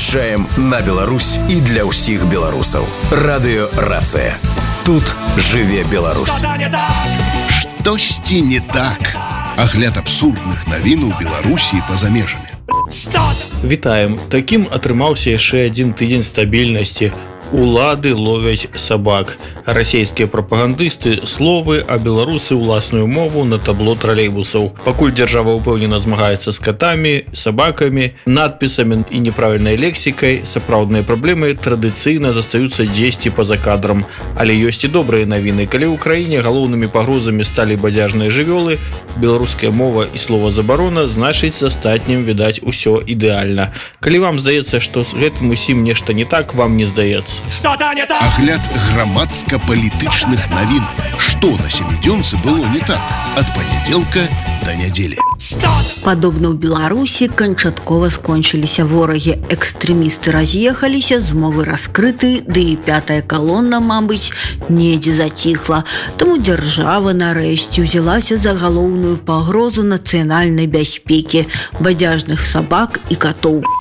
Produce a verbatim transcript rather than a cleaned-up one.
Вещаем на Беларусь и для ўсіх беларусаў. Радыё Рацыя. Тут жыве Беларусь. Штосьці не так. Агляд абсурдных навін у Беларусі па-за межамі. Вітаем. Такім атрымаўся яшчэ адзін тыдзень стабільнасці. Улады ловяць сабак. Расійскія прапагандысты словы, а беларусы ўласную мову на табло тралейбусаў. Пакуль дзяржава ўпэўнена змагаецца з катамі, сабакамі, надпісамі і неправільнай лексікай, сапраўдныя праблемы традыцыйна застаюцца дзесьці па-за кадрам. Але ёсць і добрыя навіны. Калі ў краіне галоўнымі пагрозамі сталі бадзяжныя жывёлы, беларуская мова і словазабарона, значыць, з астатнім, відаць, усё ідэальна. Калі вам здаецца, што з гэтым усім нешта не так, вам не здаецца. Агляд грамадска-палітычных навін. Што на сямідзёнцы было не так ад панядзелка да нядзелі. Падобна ў Беларусі канчаткова скончыліся ворагі. Экстрэмісты раз'ехаліся, змовы раскрыты, ды і пятая калона, мабыць, недзе заціхла. Таму дзяржава нарэшце ўзялася за галоўную пагрозу нацыянальнай бяспекі бадзяжных сабак і катоў.